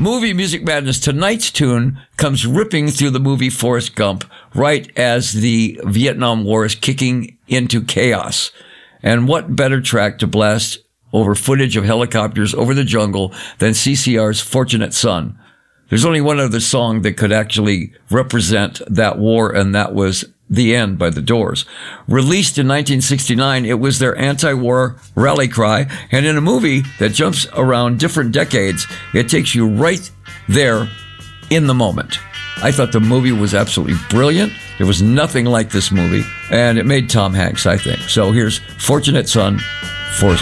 movie Music Madness, tonight's tune comes ripping through the movie Forrest Gump right as the Vietnam War is kicking into chaos. And what better track to blast over footage of helicopters over the jungle than CCR's Fortunate Son? There's only one other song that could actually represent that war, and that was The End by The Doors. Released in 1969, it was their anti-war rally cry, and in a movie that jumps around different decades, it takes you right there in the moment. I thought the movie was absolutely brilliant. There was nothing like this movie, and it made Tom Hanks, I think. So here's Fortunate Son, Forrest